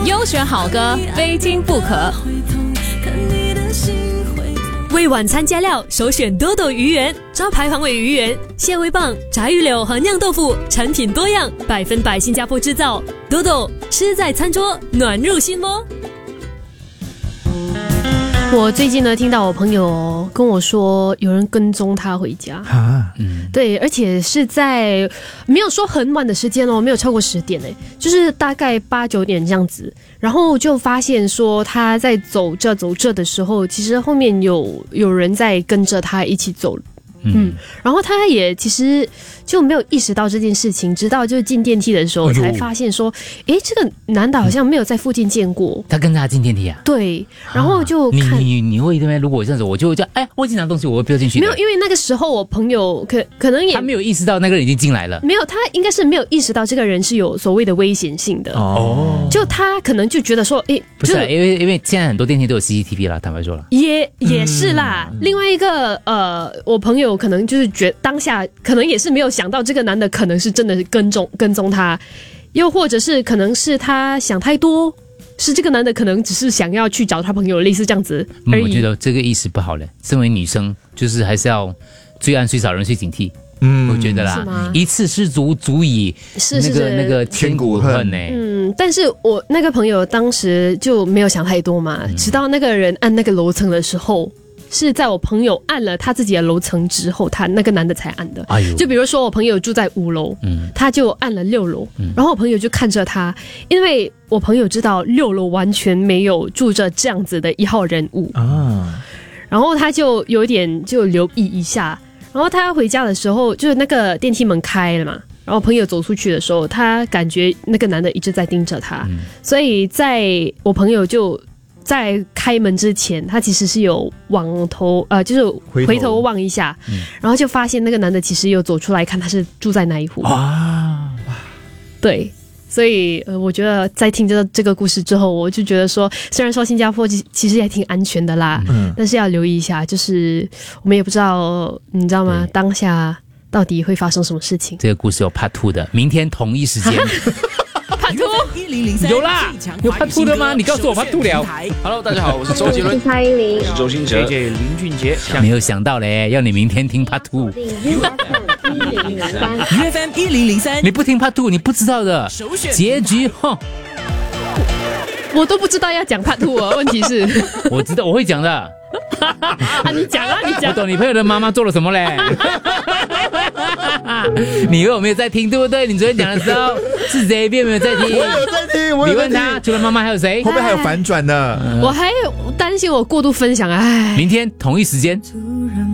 优选好歌，非听不可。 为晚餐加料，首选多多鱼圆，招牌黄尾鱼圆、蟹味棒、炸鱼柳和酿豆腐，产品多样，100%新加坡制造。多多吃在餐桌，暖入心窝。我最近呢，听到我朋友跟我说，有人跟踪他回家啊，对，而且是在没有说很晚的时间哦，没有超过10点诶，就是大概8、9点这样子，然后就发现说他在走着的时候，其实后面有人在跟着他一起走。然后他也其实就没有意识到这件事情，直到就进电梯的时候才发现说，这个男的好像没有在附近见过。 他跟着他进电梯啊？ 对，然后就看你会对吗？如果这样子，我就叫忘记拿东西，我会不要进去的。 没有，因为那个时候我朋友可能也他没有意识到那个人已经进来了。 没有，他应该是没有意识到这个人是有所谓的危险性的。哦，就他可能就觉得说， 不是，因为现在很多电梯都有 CCTV 啦，坦白说了， 也是啦。另外一个我朋友可能就是觉得当下可能也是没有想到这个男的可能是真的跟踪他，又或者是可能是他想太多，是这个男的可能只是想要去找他朋友，类似这样子而已。 我觉得这个意识不好嘞。身为女生，就是还是要最暗最少人最警惕。我觉得啦，一次失足足以那个千古恨呢。 但是我那个朋友当时就没有想太多嘛，直到那个人按那个楼层的时候。是在我朋友按了他自己的楼层之后，他那个男的才按的。就比如说我朋友住在5楼，他就按了6楼，然后我朋友就看着他，因为我朋友知道6楼完全没有住着这样子的一号人物啊，然后他就有点就留意一下，然后他回家的时候，就是那个电梯门开了嘛。然后朋友走出去的时候，他感觉那个男的一直在盯着他，所以在我朋友就在开门之前，他其实是有往头就是回头望一下，然后就发现那个男的其实有走出来看他是住在哪一户啊。对，所以我觉得在听这个故事之后，我就觉得说，虽然说新加坡其实也挺安全的啦，但是要留意一下，就是我们也不知道，你知道吗？当下到底会发生什么事情？ 这个故事有 Part 2的，明天同一时间。 Part 2 有啦，有Part 2的吗？你告诉我Part 2了。 Hello， 大家好，我是周杰伦， 蔡依林， 我是周兴哲， 林俊杰。 没有想到嘞，要你明天听Part 2。 UFM 1003， 你不听Part 2，你不知道的结局。 我都不知道要讲Part 2啊，问题是， 我知道我会讲的。 你讲啊，你讲。 我懂你朋友的妈妈做了什么嘞？你以为我没有在听，对不对？你昨天讲的时候是谁没有在听？ 我有在听， 你问他，除了妈妈还有谁？ 后面还有反转呢。 我还有担心我过度分享， 明天同一时间。